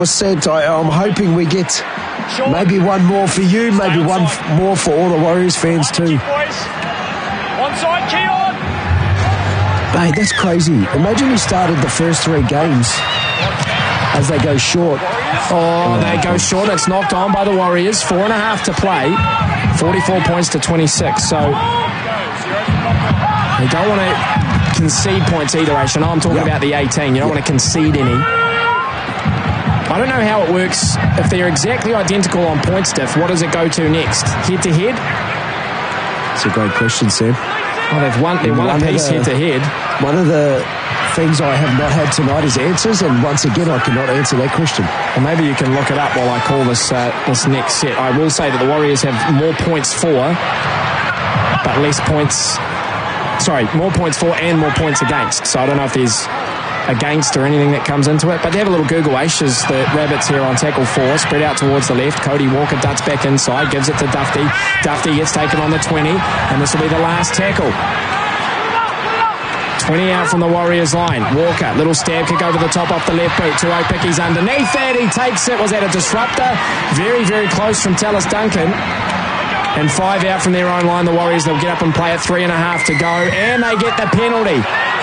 Said I'm hoping we get maybe one more for you, maybe one more for all the Warriors fans too. Onside, Keon. Mate, that's crazy. Imagine he started the first 3 games as they go short. They go short. It's knocked on by the Warriors. 4.5 to play. 44 points to 26. So they don't want to concede points either, Aisha. I'm talking about the 18. You don't want to concede any. I don't know how it works. If they're exactly identical on points diff, what does it go to next? Head-to-head? It's a great question, Sam. They've won a piece head-to-head. One of the things I have not had tonight is answers, and once again, I cannot answer that question. Well, maybe you can look it up while I call this next set. I will say that the Warriors have more points for, but less points... Sorry, more points for and more points against. So I don't know if there's against or anything that comes into it, but they have a little Google Ash as the Rabbits here on tackle 4, spread out towards the left. Cody Walker ducks back inside, gives it to Dufty. Dufty gets taken on the 20, and this will be the last tackle. 20 out from the Warriors line. Walker, little stab kick over the top off the left boot. 2-0 Picky's underneath that. He takes it. Was that a disruptor? Very, very close from Tallis Duncan. And 5 out from their own line. The Warriors, they'll get up and play at 3.5 to go, and they get the penalty.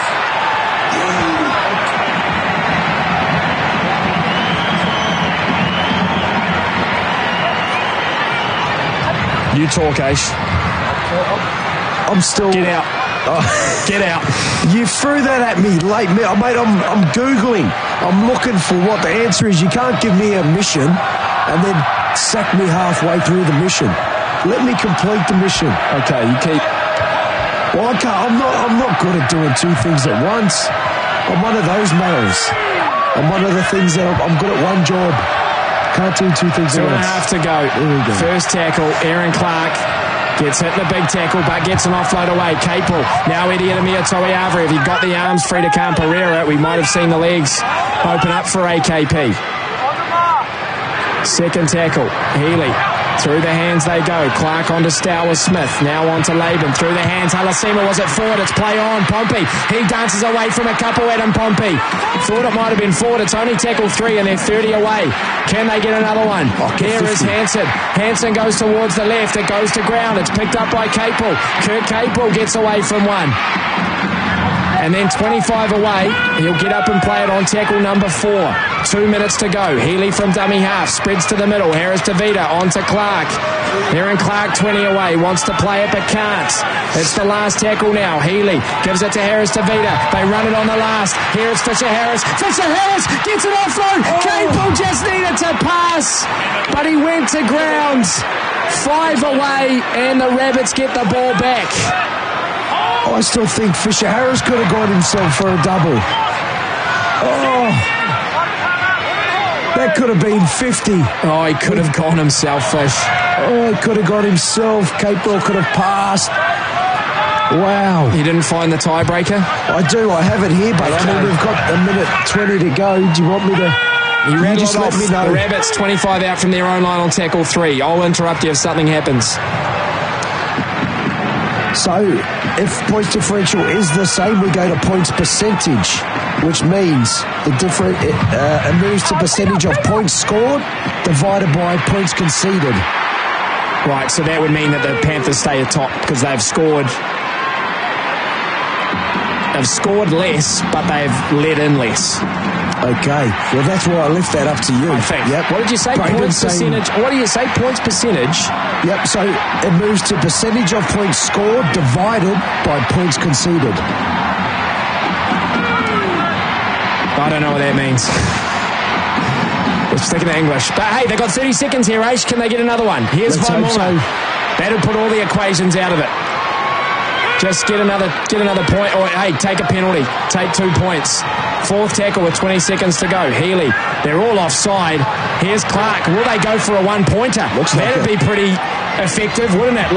You talk, Ash. I'm still... Get out. Get out. You threw that at me late. Mate, I'm Googling. I'm looking for what the answer is. You can't give me a mission and then sack me halfway through the mission. Let me complete the mission. Okay, you keep... Well, I can't. I'm not good at doing 2 things at once. I'm one of those males. I'm one of the things that I'm good at one job. Can't do 2 things at once. 2.5 to go. There we go. First tackle, Aaron Clark gets hit the big tackle, but gets an offload away. Capel, now Eddie Ademir Toiavri. If he got the arms free to Cam Pereira, we might have seen the legs open up for AKP. Second tackle, Healy. Through the hands they go. Clark onto Stour Smith. Now onto Laban. Through the hands. Halasima was it forward. It's play on. Pompey. He dances away from a couple. Adam Pompey. Thought it might have been forward. It's only tackle 3 and they're 30 away. Can they get another one? Here is Hansen. Hansen goes towards the left. It goes to ground. It's picked up by Capel. Kurt Capel gets away from one. And then 25 away, he'll get up and play it on tackle number 4. 2 minutes to go. Healy from dummy half, spreads to the middle. Harris to Vida, on to Clark. Aaron Clark 20 away, wants to play it but can't. It's the last tackle now. Healy gives it to Harris to Vida. They run it on the last. Here it's Fisher Harris. Fisher Harris gets it offload. Capel just needed to pass, but he went to ground. 5 away, and the Rabbits get the ball back. I still think Fisher Harris could have got himself for a double. Oh, that could have been 50. Oh, he could have gone himself, Fish. Oh, he could have got himself. Capel could have passed. Wow. You didn't find the tiebreaker? I do. I have it here, but I mean, we've got a minute 20 to go. Do you want me to... You just let me know. The Rabbits 25 out from their own line on tackle 3. I'll interrupt you if something happens. So, if points differential is the same, we go to points percentage, which means it moves to percentage of points scored divided by points conceded. Right, so that would mean that the Panthers stay atop because they've scored less, but they've let in less. Okay, well that's why I left that up to you. I think. Yep. What did you say? Points percentage. What do you say? Points percentage. Yep. So it moves to percentage of points scored divided by points conceded. I don't know what that means. Let's stick in English. But hey, they've got 30 seconds here, Aish. Can they get another one? Here's Vaimona. That'll put all the equations out of it. Just get another point, or hey, take a penalty. Take 2 points. 4th tackle with 20 seconds to go. Healy, they're all offside. Here's Clark. Will they go for a 1-pointer? Looks like That'd be pretty effective, wouldn't it?